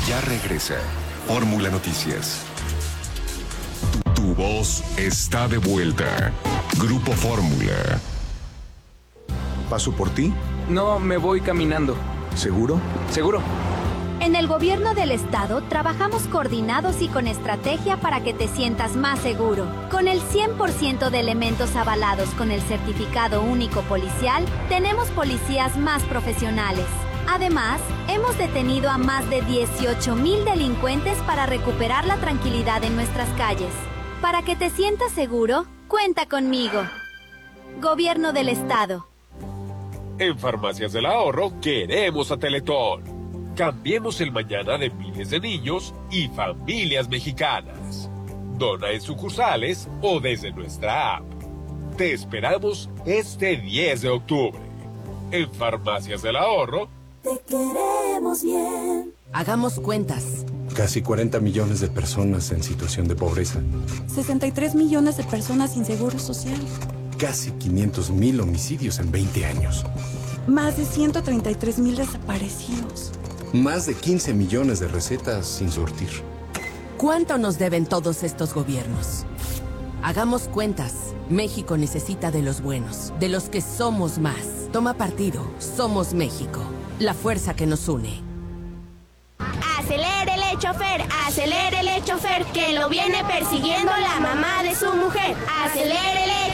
Ya regresa Fórmula Noticias. Tu voz está de vuelta. Grupo Fórmula. ¿Paso por ti? No, me voy caminando. ¿Seguro? ¿Seguro? En el gobierno del estado trabajamos coordinados y con estrategia para que te sientas más seguro. Con el 100% de elementos avalados con el certificado único policial, tenemos policías más profesionales. Además, hemos detenido a más de 18,000 delincuentes para recuperar la tranquilidad en nuestras calles. Para que te sientas seguro, cuenta conmigo. Gobierno del estado. En Farmacias del Ahorro queremos a Teletón. Cambiemos el mañana de miles de niños y familias mexicanas. Dona en sucursales o desde nuestra app. Te esperamos este 10 de octubre. En Farmacias del Ahorro. Te queremos bien. Hagamos cuentas. Casi 40 millones de personas en situación de pobreza. 63 millones de personas sin seguro social. Casi 500,000 homicidios en 20 años. Más de 133,000 desaparecidos. Más de 15 millones de recetas sin surtir. ¿Cuánto nos deben todos estos gobiernos? Hagamos cuentas. México necesita de los buenos, de los que somos más. Toma partido. Somos México. La fuerza que nos une. Acelérele, chofer, que lo viene persiguiendo la mamá de su mujer. Acelérele,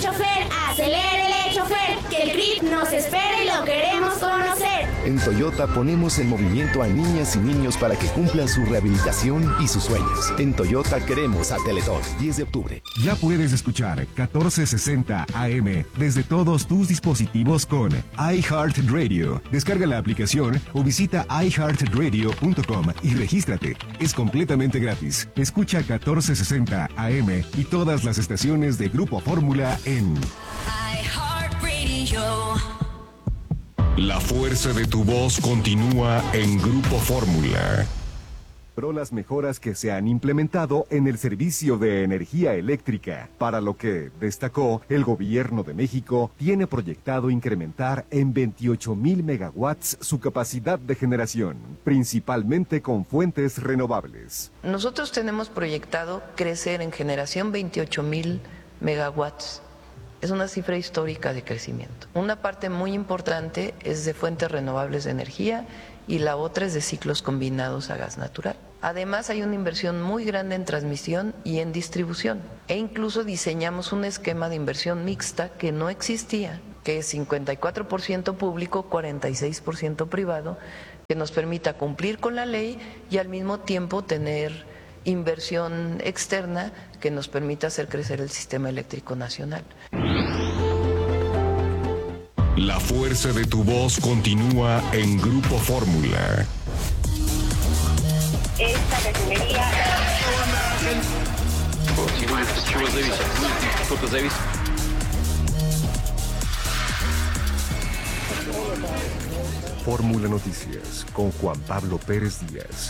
chofer, que el grip nos espera y lo queremos conocer. En Toyota ponemos en movimiento a niñas y niños para que cumplan su rehabilitación y sus sueños. En Toyota queremos a Teletón. 10 de octubre. Ya puedes escuchar 1460 AM desde todos tus dispositivos con iHeartRadio. Descarga la aplicación o visita iHeartRadio.com y regístrate. Es completamente gratis. Escucha 1460 AM y todas las estaciones de Grupo Fórmula en iHeartRadio. La fuerza de tu voz continúa en Grupo Fórmula. Pero las mejoras que se han implementado en el servicio de energía eléctrica, para lo que, destacó, el gobierno de México tiene proyectado incrementar en 28,000 megawatts su capacidad de generación, principalmente con fuentes renovables. Nosotros tenemos proyectado crecer en generación 28,000 megawatts. Es una cifra histórica de crecimiento. Una parte muy importante es de fuentes renovables de energía y la otra es de ciclos combinados a gas natural. Además hay una inversión muy grande en transmisión y en distribución. E incluso diseñamos un esquema de inversión mixta que no existía, que es 54% público, 46% privado, que nos permita cumplir con la ley y al mismo tiempo tener inversión externa que nos permita hacer crecer el sistema eléctrico nacional. La fuerza de tu voz continúa en Grupo Fórmula. Esta refinería... Fórmula Noticias con Juan Pablo Pérez Díaz.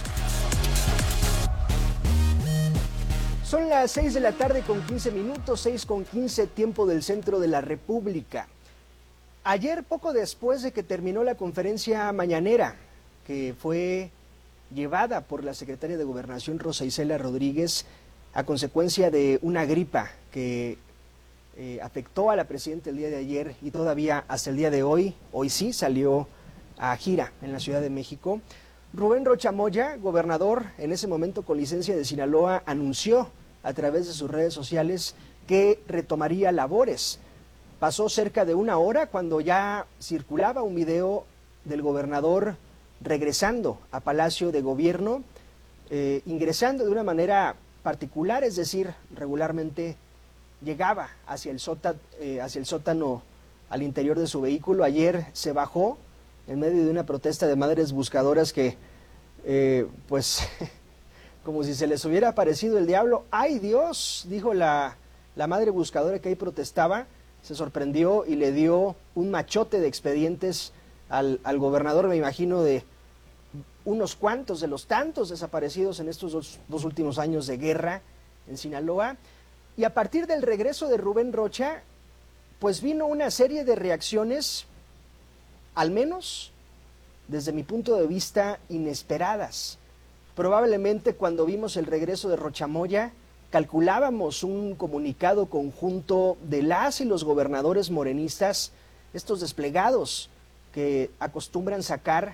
Son las 6 de la tarde con 15 minutos, 6:15 tiempo del centro de la República. Ayer, poco después de que terminó la conferencia mañanera, que fue llevada por la secretaria de Gobernación Rosa Isela Rodríguez, a consecuencia de una gripa que afectó a la presidenta el día de ayer y todavía hasta el día de hoy sí salió a gira en la Ciudad de México, Rubén Rocha Moya, gobernador en ese momento con licencia de Sinaloa, anunció a través de sus redes sociales que retomaría labores. Pasó cerca de una hora cuando ya circulaba un video del gobernador regresando a Palacio de Gobierno, ingresando de una manera particular, es decir, regularmente llegaba hacia el sótano al interior de su vehículo. Ayer se bajó en medio de una protesta de madres buscadoras que, pues, como si se les hubiera aparecido el diablo. ¡Ay, Dios!, dijo la madre buscadora que ahí protestaba, se sorprendió y le dio un machote de expedientes al gobernador, me imagino, de unos cuantos de los tantos desaparecidos en estos dos últimos años de guerra en Sinaloa. Y a partir del regreso de Rubén Rocha, pues vino una serie de reacciones, al menos desde mi punto de vista, inesperadas. Probablemente cuando vimos el regreso de Rocha Moya, calculábamos un comunicado conjunto de las y los gobernadores morenistas, estos desplegados que acostumbran sacar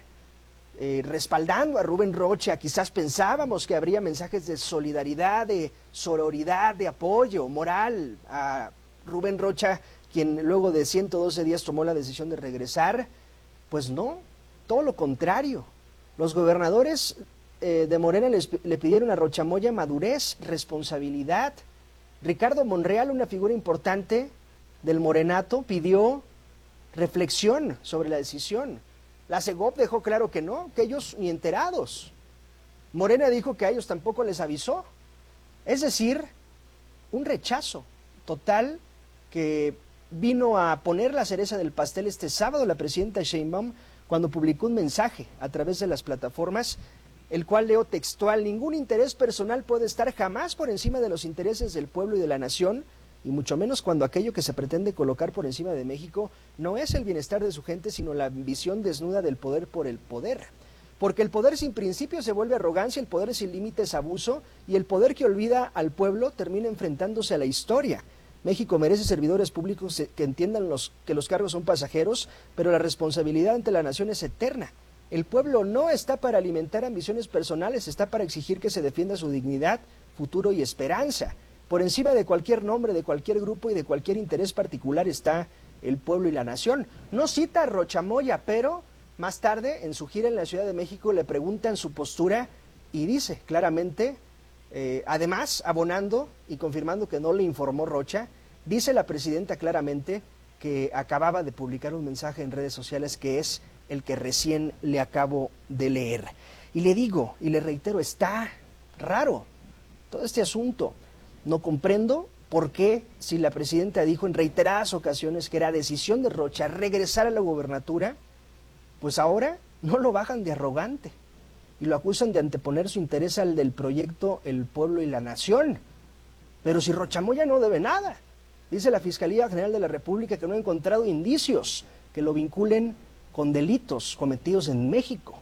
respaldando a Rubén Rocha. Quizás pensábamos que habría mensajes de solidaridad, de sororidad, de apoyo moral a Rubén Rocha, quien luego de 112 días tomó la decisión de regresar. Pues no, todo lo contrario. Los gobernadores de Morena le pidieron a Rocha Moya madurez, responsabilidad. Ricardo Monreal, una figura importante del morenato, pidió reflexión sobre la decisión. La CEGOP dejó claro que no, que ellos ni enterados. Morena dijo que a ellos tampoco les avisó. Es decir, un rechazo total que vino a poner la cereza del pastel este sábado la presidenta Sheinbaum cuando publicó un mensaje a través de las plataformas, el cual leo textual: ningún interés personal puede estar jamás por encima de los intereses del pueblo y de la nación, y mucho menos cuando aquello que se pretende colocar por encima de México no es el bienestar de su gente, sino la ambición desnuda del poder por el poder. Porque el poder sin principio se vuelve arrogancia, el poder sin límites abuso, y el poder que olvida al pueblo termina enfrentándose a la historia. México merece servidores públicos que entiendan que los cargos son pasajeros, pero la responsabilidad ante la nación es eterna. El pueblo no está para alimentar ambiciones personales, está para exigir que se defienda su dignidad, futuro y esperanza. Por encima de cualquier nombre, de cualquier grupo y de cualquier interés particular está el pueblo y la nación. No cita a Rocha Moya, pero más tarde, en su gira en la Ciudad de México, le preguntan su postura y dice claramente, además, abonando y confirmando que no le informó Rocha, dice la presidenta claramente que acababa de publicar un mensaje en redes sociales que es el que recién le acabo de leer. Y le digo, y le reitero, está raro todo este asunto. No comprendo por qué, si la presidenta dijo en reiteradas ocasiones que era decisión de Rocha regresar a la gubernatura, pues ahora no lo bajan de arrogante y lo acusan de anteponer su interés al del proyecto El Pueblo y la Nación. Pero si Rocha Moya no debe nada, dice la Fiscalía General de la República que no ha encontrado indicios que lo vinculen con delitos cometidos en México.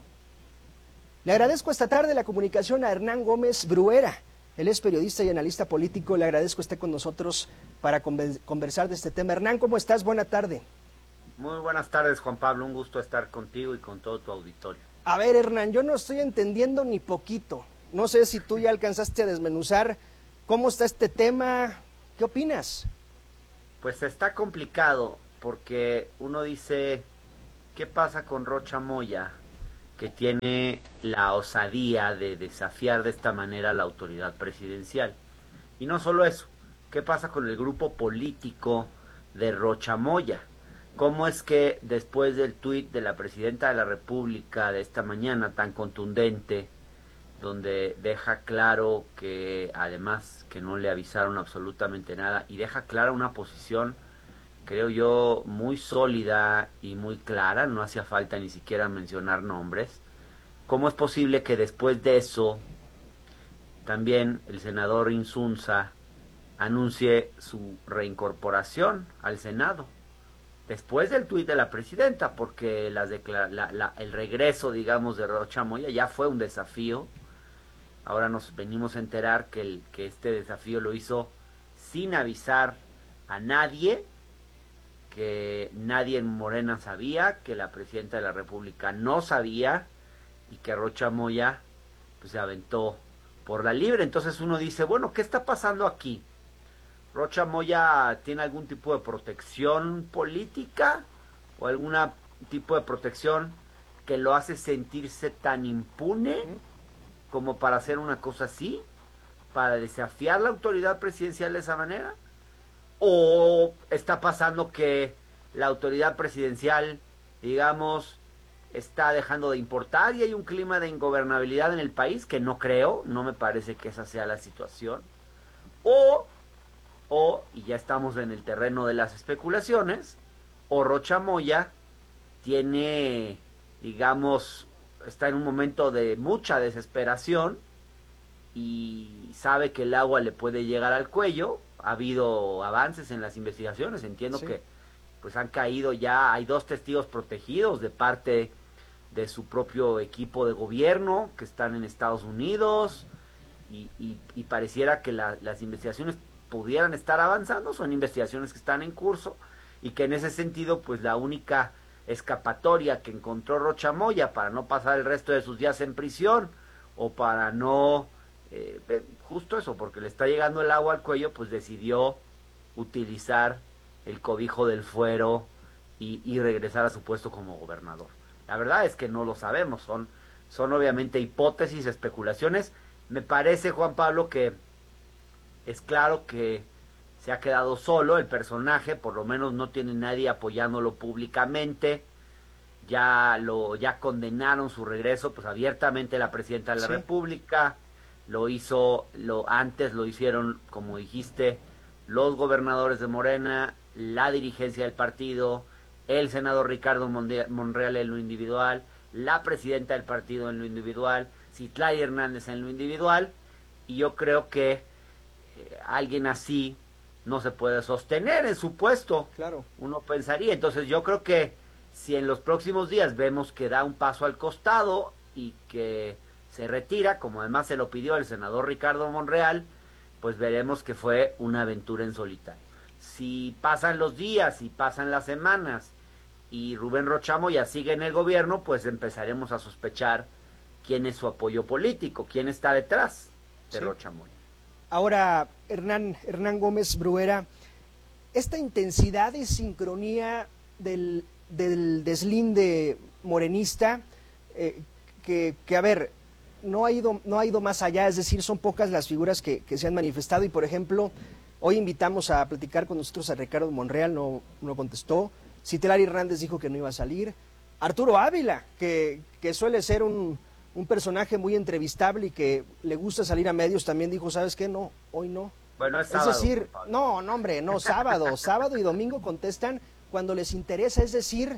Le agradezco esta tarde la comunicación a Hernán Gómez Bruera. Él es periodista y analista político. Le agradezco esté con nosotros para conversar de este tema. Hernán, ¿cómo estás? Buena tarde. Muy buenas tardes, Juan Pablo. Un gusto estar contigo y con todo tu auditorio. A ver, Hernán, yo no estoy entendiendo ni poquito. No sé si tú ya alcanzaste a desmenuzar cómo está este tema. ¿Qué opinas? Pues está complicado porque uno dice, ¿qué pasa con Rocha Moya, que tiene la osadía de desafiar de esta manera a la autoridad presidencial? Y no solo eso, ¿qué pasa con el grupo político de Rocha Moya? ¿Cómo es que después del tuit de la presidenta de la República de esta mañana tan contundente, donde deja claro que además que no le avisaron absolutamente nada y deja clara una posición, creo yo, muy sólida y muy clara, no hacía falta ni siquiera mencionar nombres? ¿Cómo es posible que después de eso también el senador Insunza anuncie su reincorporación al Senado? Después del tuit de la presidenta, porque el regreso, digamos, de Rocha Moya ya fue un desafío. Ahora nos venimos a enterar que este desafío lo hizo sin avisar a nadie, que nadie en Morena sabía, que la presidenta de la República no sabía y que Rocha Moya pues se aventó por la libre. Entonces uno dice, bueno, ¿qué está pasando aquí? ¿Rocha Moya tiene algún tipo de protección política o algún tipo de protección que lo hace sentirse tan impune como para hacer una cosa así, para desafiar la autoridad presidencial de esa manera? ¿O está pasando que la autoridad presidencial, digamos, está dejando de importar y hay un clima de ingobernabilidad en el país? Que no creo, no me parece que esa sea la situación. Y ya estamos en el terreno de las especulaciones, o Rocha Moya tiene, digamos, está en un momento de mucha desesperación y sabe que el agua le puede llegar al cuello. Ha habido avances en las investigaciones, entiendo que pues han caído ya, hay 2 testigos protegidos de parte de su propio equipo de gobierno, que están en Estados Unidos, y pareciera que las investigaciones pudieran estar avanzando. Son investigaciones que están en curso, y que en ese sentido, pues la única escapatoria que encontró Rocha Moya para no pasar el resto de sus días en prisión, o para no, justo eso, porque le está llegando el agua al cuello, pues decidió utilizar el cobijo del fuero y regresar a su puesto como gobernador. La verdad es que no lo sabemos, son obviamente hipótesis, especulaciones. Me parece, Juan Pablo, que es claro que se ha quedado solo el personaje, por lo menos no tiene nadie apoyándolo públicamente. Ya condenaron su regreso, pues abiertamente, la presidenta de la República. Antes lo hicieron, como dijiste, los gobernadores de Morena, la dirigencia del partido, el senador Ricardo Monreal en lo individual, la presidenta del partido en lo individual, Citlali Hernández en lo individual, y yo creo que alguien así no se puede sostener en su puesto. Claro. Uno pensaría. Entonces yo creo que si en los próximos días vemos que da un paso al costado y que se retira, como además se lo pidió el senador Ricardo Monreal, pues veremos que fue una aventura en solitario. Si pasan los días y pasan las semanas y Rubén Rocha Moya sigue en el gobierno, pues empezaremos a sospechar quién es su apoyo político, quién está detrás de Rocha Moya. Ahora, Hernán Gómez Bruera, esta intensidad y sincronía del deslinde morenista, que a ver, no ha ido más allá, es decir, son pocas las figuras que se han manifestado, y por ejemplo, hoy invitamos a platicar con nosotros a Ricardo Monreal, no contestó. Citlali Hernández dijo que no iba a salir. Arturo Ávila, que suele ser un personaje muy entrevistable y que le gusta salir a medios, también dijo, ¿sabes qué? No, hoy no. Bueno, es sábado. Es decir, no, hombre, no, sábado y domingo contestan cuando les interesa, es decir,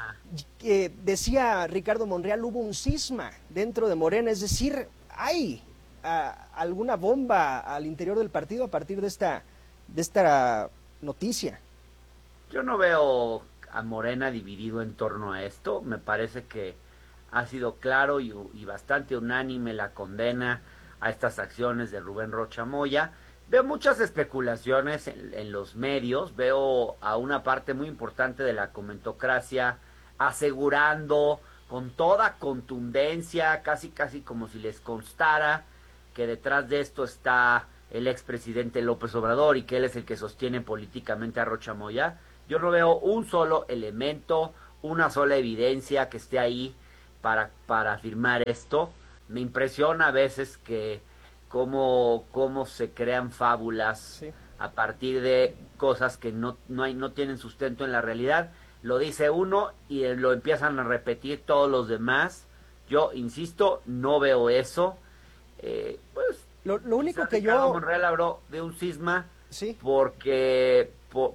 decía Ricardo Monreal, hubo un cisma dentro de Morena, es decir, hay alguna bomba al interior del partido a partir de esta noticia. Yo no veo a Morena dividido en torno a esto. Me parece que ha sido claro y bastante unánime la condena a estas acciones de Rubén Rocha Moya. Veo muchas especulaciones en los medios, veo a una parte muy importante de la comentocracia asegurando con toda contundencia, casi como si les constara, que detrás de esto está el expresidente López Obrador y que él es el que sostiene políticamente a Rocha Moya. Yo no veo un solo elemento, una sola evidencia que esté ahí para afirmar esto. Me impresiona a veces que cómo se crean fábulas a partir de cosas que no tienen sustento en la realidad. Lo dice uno y lo empiezan a repetir todos los demás. Yo insisto, no veo eso. Pues lo único que Ricardo Monreal habló de un cisma porque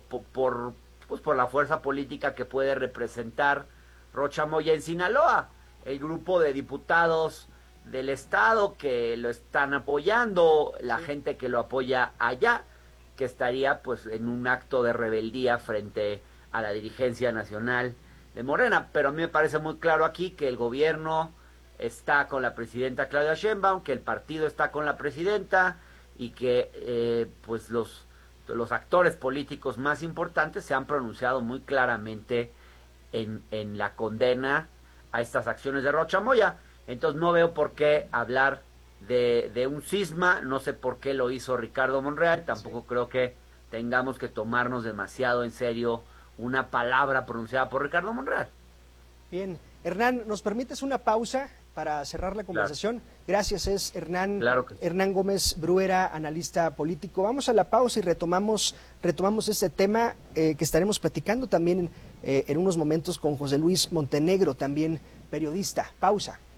por la fuerza política que puede representar Rocha Moya en Sinaloa, el grupo de diputados del estado que lo están apoyando, la gente que lo apoya allá, que estaría pues en un acto de rebeldía frente a la dirigencia nacional de Morena. Pero a mí me parece muy claro aquí que el gobierno está con la presidenta Claudia Sheinbaum, que el partido está con la presidenta y que pues los actores políticos más importantes se han pronunciado muy claramente en la condena a estas acciones de Rocha Moya. Entonces no veo por qué hablar de un cisma, no sé por qué lo hizo Ricardo Monreal, tampoco creo que tengamos que tomarnos demasiado en serio una palabra pronunciada por Ricardo Monreal. Bien, Hernán, ¿nos permites una pausa para cerrar la conversación? Claro. Gracias, es Hernán, Hernán Gómez Bruera, analista político. Vamos a la pausa y retomamos este tema que estaremos platicando también en unos momentos con José Luis Montenegro, también periodista. Pausa.